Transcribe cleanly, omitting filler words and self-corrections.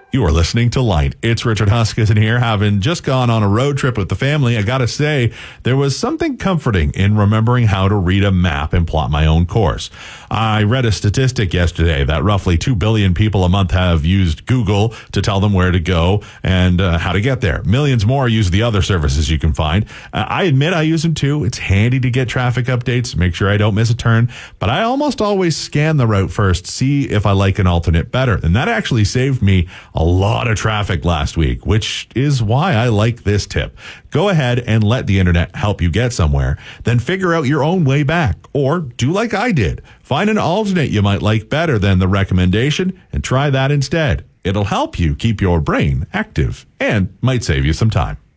You are listening to Light. It's Richard Huskisson here, having just gone on a road trip with the family. I gotta say, there was something comforting in remembering how to read a map and plot my own course. I read a statistic yesterday that roughly 2 billion people a month have used Google to tell them where to go and how to get there. Millions more use the other services you can find. I admit I use them too. It's handy to get traffic updates, make sure I don't miss a turn, but I almost always scan the route first, see if I like an alternate better. And that actually saved me a lot of traffic last week, which is why I like this tip. Go ahead and let the internet help you get somewhere, then figure out your own way back, or do like I did. Find an alternate you might like better than the recommendation and try that instead. It'll help you keep your brain active and might save you some time.